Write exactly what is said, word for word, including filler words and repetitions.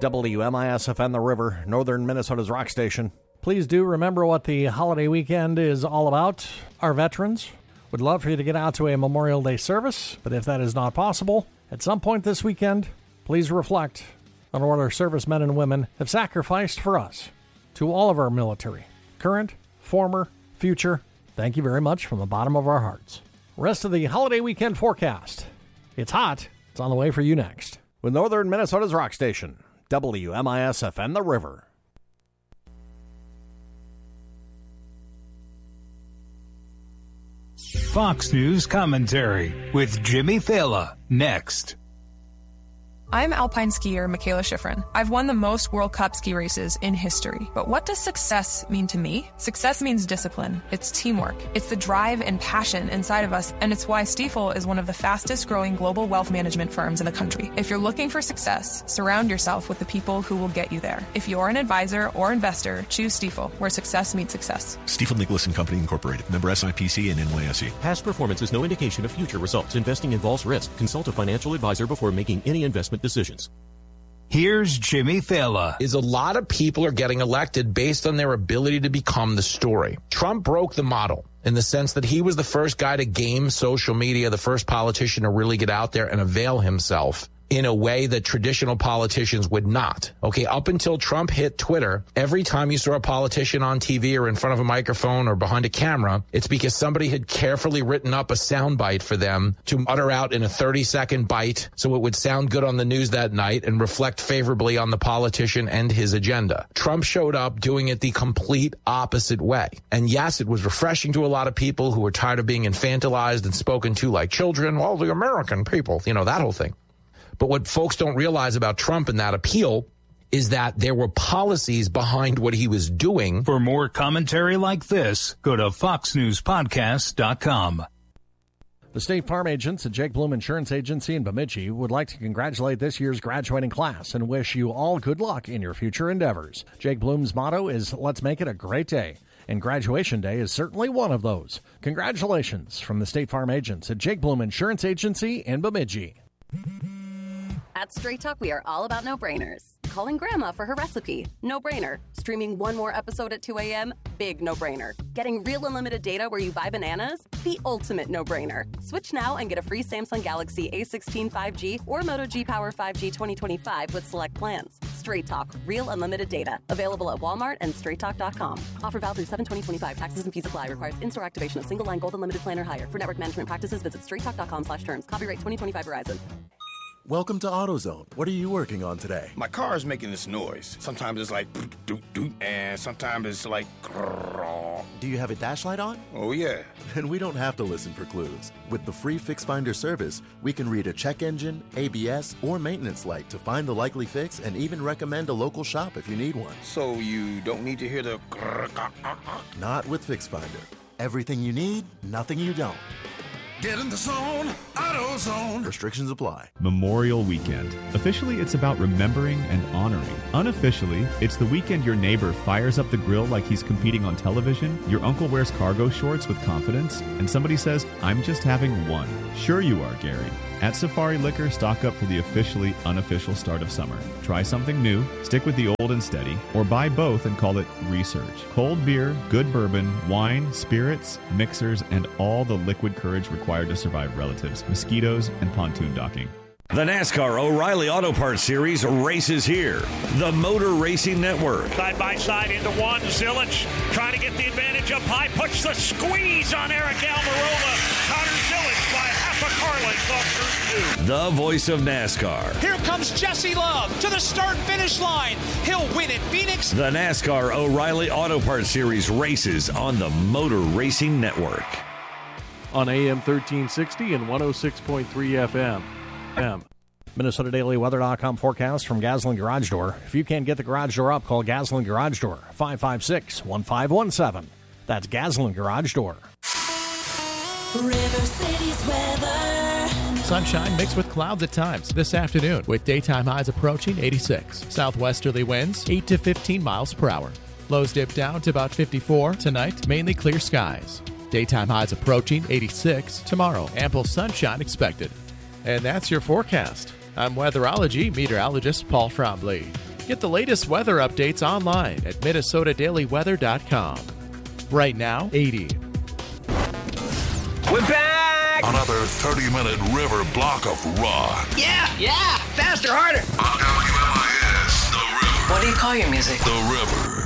W M I S F N The River, northern Minnesota's rock station. Please do remember what the holiday weekend is all about. Our veterans would love for you to get out to a Memorial Day service, but if that is not possible, at some point this weekend, please reflect on what our servicemen and women have sacrificed for us. To all of our military, current, former, future, thank you very much from the bottom of our hearts. Rest of the holiday weekend forecast. It's hot. It's on the way for you next. With northern Minnesota's rock station, W M I S F N The River. Fox News Commentary with Jimmy Fallon next. I'm alpine skier Michaela Schifrin. I've won the most World Cup ski races in history. But what does success mean to me? Success means discipline. It's teamwork. It's the drive and passion inside of us, and it's why Stifel is one of the fastest growing global wealth management firms in the country. If you're looking for success, surround yourself with the people who will get you there. If you're an advisor or investor, choose Stifel, where success meets success. Stifel Nicholas and Company Incorporated. Member S I P C and N Y S E. Past performance is no indication of future results. Investing involves risk. Consult a financial advisor before making any investment decisions. Here's Jimmy Fallon. Is a lot of people are getting elected based on their ability to become the story. Trump broke the model in the sense that he was the first guy to game social media, the first politician to really get out there and avail himself in a way that traditional politicians would not. Okay, up until Trump hit Twitter, every time you saw a politician on T V or in front of a microphone or behind a camera, it's because somebody had carefully written up a soundbite for them to utter out in a thirty-second bite so it would sound good on the news that night and reflect favorably on the politician and his agenda. Trump showed up doing it the complete opposite way. And yes, it was refreshing to a lot of people who were tired of being infantilized and spoken to like children. Well, the American people, you know, that whole thing. But what folks don't realize about Trump and that appeal is that there were policies behind what he was doing. For more commentary like this, go to fox news podcast dot com. The State Farm agents at Jake Bloom Insurance Agency in Bemidji would like to congratulate this year's graduating class and wish you all good luck in your future endeavors. Jake Bloom's motto is, let's make it a great day. And graduation day is certainly one of those. Congratulations from the State Farm agents at Jake Bloom Insurance Agency in Bemidji. At Straight Talk, we are all about no-brainers. Calling Grandma for her recipe, no-brainer. Streaming one more episode at two a.m., big no-brainer. Getting real unlimited data where you buy bananas, the ultimate no-brainer. Switch now and get a free Samsung Galaxy A sixteen five G or Moto G Power five G twenty twenty-five with select plans. Straight Talk, real unlimited data. Available at Walmart and straight talk dot com. Offer valid through seven twenty twenty-five. Taxes and fees apply. Requires in-store activation of single-line gold unlimited plan or higher. For network management practices, visit straight talk dot com slash terms. Copyright twenty twenty-five Verizon. Welcome to AutoZone. What are you working on today? My car is making this noise. Sometimes it's like doot, doot, doot, and sometimes it's like grrr. Do you have a dash light on? Oh, yeah. Then we don't have to listen for clues. With the free Fix Finder service, we can read a check engine, A B S, or maintenance light to find the likely fix and even recommend a local shop if you need one. So you don't need to hear the grrr, grrr, grrr, grrr. Not with Fix Finder. Everything you need, nothing you don't. Get in the zone, AutoZone. Restrictions apply. Memorial Weekend. Officially, it's about remembering and honoring. Unofficially, it's the weekend your neighbor fires up the grill like he's competing on television, your uncle wears cargo shorts with confidence, and somebody says, I'm just having one. Sure you are, Gary. At Safari Liquor, stock up for the officially unofficial start of summer. Try something new, stick with the old and steady, or buy both and call it research. Cold beer, good bourbon, wine, spirits, mixers, and all the liquid courage required to survive relatives, mosquitoes, and pontoon docking. The NASCAR O'Reilly Auto Parts Series races here. The Motor Racing Network. Side by side into one. Zilich trying to get the advantage up high. Puts the squeeze on Eric Almirola. Connor Zilich by half a car length off turn two. The voice of NASCAR. Here comes Jesse Love to the start-finish line. He'll win at Phoenix. The NASCAR O'Reilly Auto Parts Series races on the Motor Racing Network. On A M thirteen sixty and one oh six point three F M. M. Minnesota Daily Weather dot com forecast from Gaslin Garage Door. If you can't get the garage door up, call Gaslin Garage Door, five five six, one five one seven. That's Gaslin Garage Door. River City's weather. Sunshine mixed with clouds at times this afternoon, with daytime highs approaching eighty-six. Southwesterly winds eight to fifteen miles per hour. Lows dip down to about fifty-four. Tonight, mainly clear skies. Daytime highs approaching eighty-six. Tomorrow, ample sunshine expected. And that's your forecast. I'm weatherology meteorologist Paul Trombley. Get the latest weather updates online at minnesota daily weather dot com. Right now, eighty. We're back! Another thirty-minute river block of rock. Yeah, yeah! Faster, harder! On W M I S, The River. What do you call your music? The River.